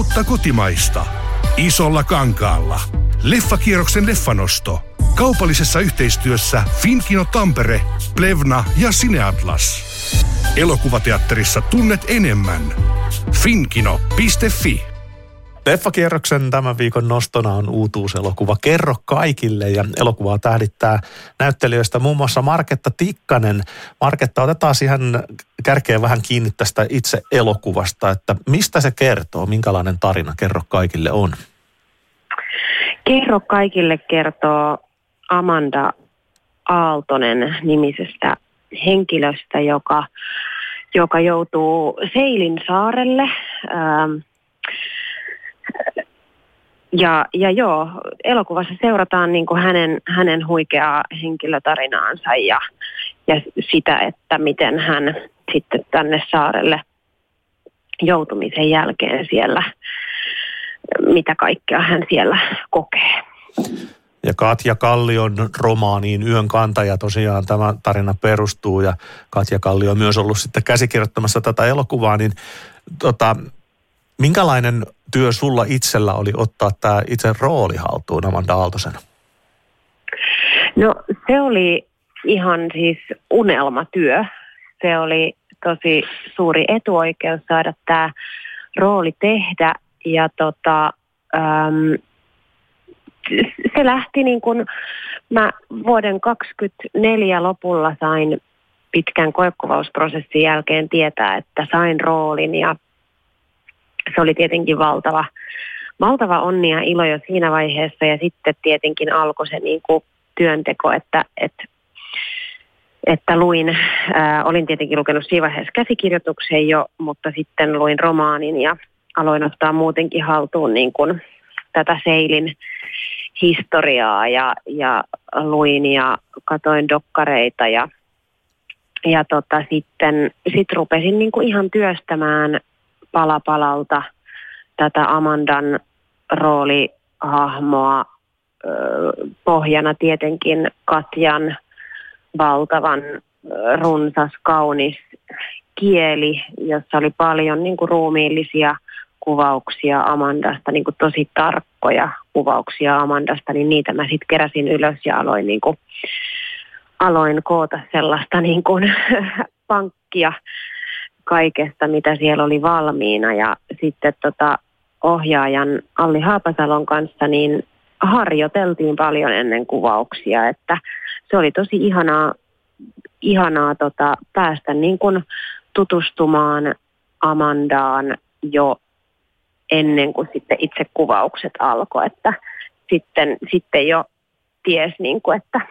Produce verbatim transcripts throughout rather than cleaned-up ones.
mutta kotimaista. Isolla Kankaalla. Leffakierroksen leffanosto. Kaupallisessa yhteistyössä Finkino Tampere, Plevna ja Cineatlas. Elokuvateatterissa tunnet enemmän. finkino piste fi. Leffakierroksen tämän viikon nostona on uutuuselokuva Kerro kaikille, ja elokuvaa tähdittää näyttelijöistä muun muassa Marketta Tikkanen. Marketta, otetaan siihen kärkeen vähän kiinni tästä itse elokuvasta, että mistä se kertoo, minkälainen tarina Kerro kaikille on? Kerro kaikille kertoo Amanda Aaltonen nimisestä henkilöstä, joka, joka joutuu Seilin saarelle. Ähm, ja, ja joo, elokuvassa seurataan niin kuin hänen, hänen huikeaa henkilötarinaansa ja, ja sitä, että miten hän sitten tänne saarelle joutumisen jälkeen siellä, mitä kaikkea hän siellä kokee. Ja Katja Kallion romaaniin Yön kantaja tosiaan tämä tarina perustuu, ja Katja Kallio on myös ollut sitten käsikirjoittamassa tätä elokuvaa, niin tota, minkälainen työ sulla itsellä oli ottaa tämä itse rooli haltuun Amanda Aaltosena? No se oli ihan siis unelmatyö. Se oli tosi suuri etuoikeus saada tämä rooli tehdä, ja tota... Ähm, se lähti niin kuin, mä vuoden kaksikymmentäneljä lopulla sain pitkän koekuvausprosessin jälkeen tietää, että sain roolin, ja se oli tietenkin valtava, valtava onni ja ilo jo siinä vaiheessa, ja sitten tietenkin alkoi se niin kuin työnteko, että, että, että luin, ää, olin tietenkin lukenut siinä vaiheessa käsikirjoituksen jo, mutta sitten luin romaanin ja aloin ottaa muutenkin haltuun niin kuin tätä Seilin historiaa ja, ja luin ja katoin dokkareita ja, ja tota, sitten sit rupesin niinku ihan työstämään pala palalta tätä Amandan roolihahmoa, ö, pohjana tietenkin Katjan valtavan ö, runsas, kaunis kieli, jossa oli paljon niinku ruumiillisia kuvauksia Amandasta, niin kuin tosi tarkkoja kuvauksia Amandasta, niin niitä mä sitten keräsin ylös ja aloin, niin kuin, aloin koota sellaista niin kuin, pankkia kaikesta, mitä siellä oli valmiina. Ja sitten tota, ohjaajan Alli Haapasalon kanssa niin harjoiteltiin paljon ennen kuvauksia, että se oli tosi ihanaa, ihanaa tota, päästä niin kuin tutustumaan Amandaan jo ennen kuin sitten itse kuvaukset alkoi, että sitten, sitten jo ties, niin kuin, että,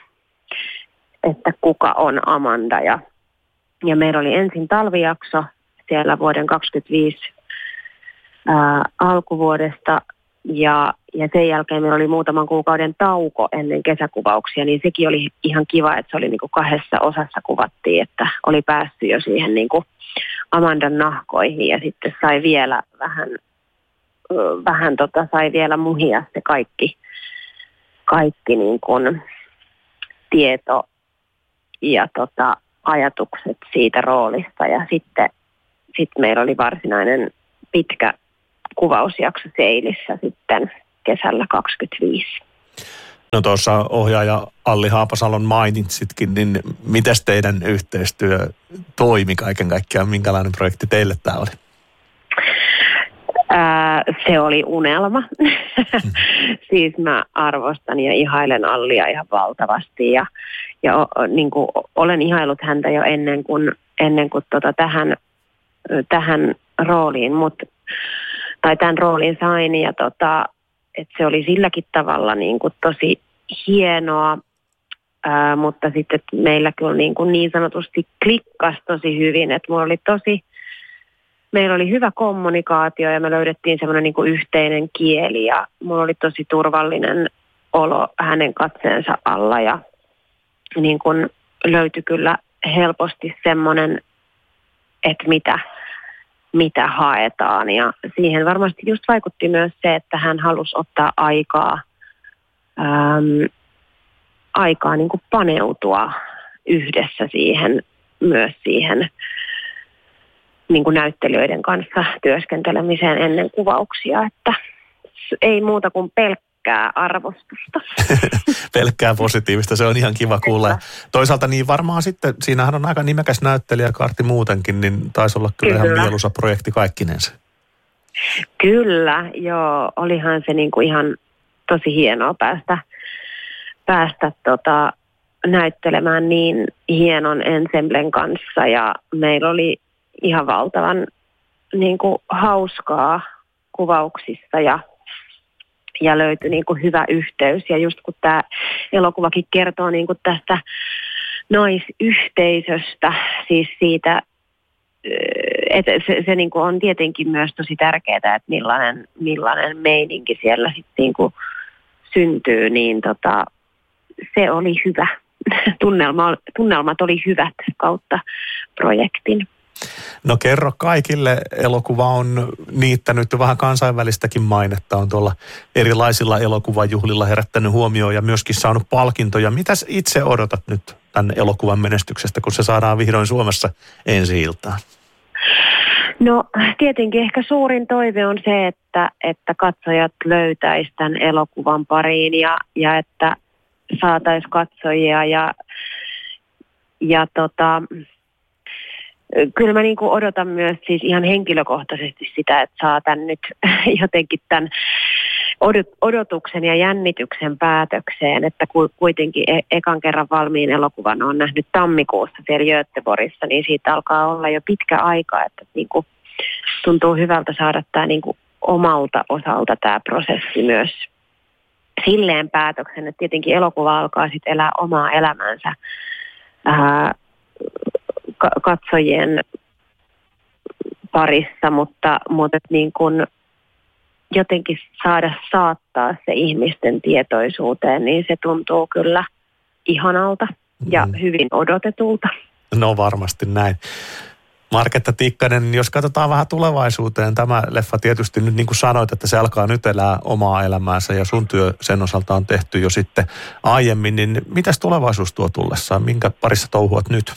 että kuka on Amanda. Ja, ja meillä oli ensin talvijakso siellä vuoden kaksikymmentäviisi ää, alkuvuodesta, ja, ja sen jälkeen meillä oli muutaman kuukauden tauko ennen kesäkuvauksia, niin sekin oli ihan kiva, että se oli niin kuin kahdessa osassa kuvattiin, että oli päässyt jo siihen niin kuin Amandan nahkoihin, ja sitten sai vielä vähän vähän tota, sai vielä muhia se kaikki, kaikki niin kuin tieto ja tota, ajatukset siitä roolista. Ja sitten sit meillä oli varsinainen pitkä kuvausjakso Seilissä sitten kesällä kaksikymmentäviisi. No tuossa ohjaaja Alli Haapasalon mainitsitkin, niin mitäs teidän yhteistyö toimi kaiken kaikkiaan? Minkälainen projekti teille tämä oli? Ää, se oli unelma. Hmm. Siis mä arvostan ja ihailen Allia ihan valtavasti ja, ja o, niin kuin, olen ihaillut häntä jo ennen kuin, ennen kuin tota, tähän, tähän rooliin, mut, tai tämän roolin sain, ja tota, että se oli silläkin tavalla niin kuin tosi hienoa, ää, mutta sitten meillä kyllä niin, kuin niin sanotusti klikkasi tosi hyvin, että mulla oli tosi Meillä oli hyvä kommunikaatio ja me löydettiin semmoinen niin kuin yhteinen kieli, ja mulla oli tosi turvallinen olo hänen katseensa alla, ja niin kuin löytyi kyllä helposti semmoinen, että mitä, mitä haetaan, ja siihen varmasti just vaikutti myös se, että hän halusi ottaa aikaa, äm, aikaa niin kuin paneutua yhdessä siihen, myös siihen niin kuin näyttelijöiden kanssa työskentelemiseen ennen kuvauksia, että ei muuta kuin pelkkää arvostusta. Pelkkää positiivista, se on ihan kiva kuulla. Toisaalta niin varmaan sitten, siinähän on aika nimekäs näyttelijäkaarti muutenkin, niin taisi olla kyllä, kyllä. ihan mieluisa projekti kaikkinensa. Kyllä, joo, olihan se niin kuin ihan tosi hienoa päästä, päästä tota, näyttelemään niin hienon ensemblen kanssa ja meillä oli ihan valtavan niin kuin hauskaa kuvauksissa ja, ja löytyi niin kuin hyvä yhteys. Ja just kun tämä elokuvakin kertoo niin kuin tästä naisyhteisöstä, siis siitä, että se, se niin kuin on tietenkin myös tosi tärkeää, että millainen, millainen meininki siellä sitten niin kuin syntyy, niin tota, se oli hyvä. Tunnelma, tunnelmat oli hyvät kautta projektin. No kerro kaikille, elokuva on niittänyt vähän kansainvälistäkin mainetta, on tuolla erilaisilla elokuvajuhlilla herättänyt huomioon ja myöskin saanut palkintoja. Mitäs itse odotat nyt tämän elokuvan menestyksestä, kun se saadaan vihdoin Suomessa ensi-iltaan? No tietenkin ehkä suurin toive on se, että, että katsojat löytäisivät tämän elokuvan pariin ja, ja että saataisiin katsojia ja, ja tota, kyllä mä niin kuin odotan myös siis ihan henkilökohtaisesti sitä, että saa tämän nyt jotenkin tämän odotuksen ja jännityksen päätökseen, että kuitenkin e- ekan kerran valmiin elokuvan on nähnyt tammikuussa siellä Göteborgissa, niin siitä alkaa olla jo pitkä aika, että niin kuin tuntuu hyvältä saada tämä niin kuin omalta osalta tämä prosessi myös silleen päätöksen, että tietenkin elokuva alkaa sitten elää omaa elämänsä ää, katsojien parissa, mutta, mutta niin kuin jotenkin saada saattaa se ihmisten tietoisuuteen, niin se tuntuu kyllä ihanalta ja mm. hyvin odotetulta. No varmasti näin. Marketta Tikkanen, jos katsotaan vähän tulevaisuuteen, tämä leffa tietysti nyt niin kuin sanoit, että se alkaa nyt elää omaa elämäänsä ja sun työ sen osalta on tehty jo sitten aiemmin, niin mitäs tulevaisuus tuo tullessaan? Minkä parissa touhuat nyt?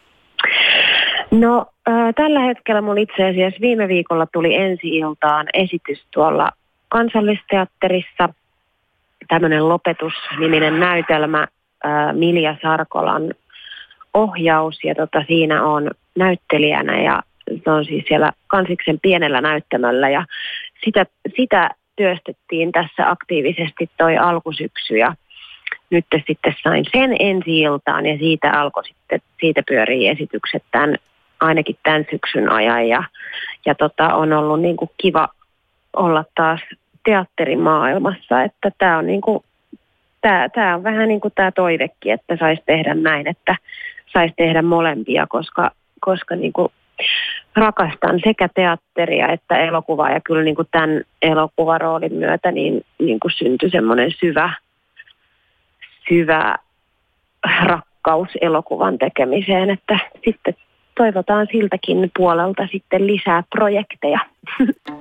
No äh, tällä hetkellä mulla itse asiassa viime viikolla tuli ensi-iltaan esitys tuolla Kansallisteatterissa, tämmöinen Lopetus-niminen näytelmä, äh, Milja Sarkolan ohjaus ja tota, siinä on näyttelijänä ja se on siis siellä Kansiksen pienellä näyttämöllä ja sitä, sitä työstettiin tässä aktiivisesti toi alkusyksy ja nyt sitten sain sen ensi-iltaan ja siitä alkoi sitten, siitä pyörii esitykset tämän, ainakin tämän syksyn ajan ja, ja tota, on ollut niin kuin kiva olla taas teatterimaailmassa, että tämä on niin kuin, tää, tää on vähän niin kuin tämä toivekin, että saisi tehdä näin, että saisi tehdä molempia, koska, koska niin kuin rakastan sekä teatteria että elokuvaa ja kyllä niin kuin tämän elokuvaroolin myötä niin, niin kuin syntyi semmoinen syvä, syvä rakkaus elokuvan tekemiseen, että sitten toivotaan siltäkin puolelta sitten lisää projekteja.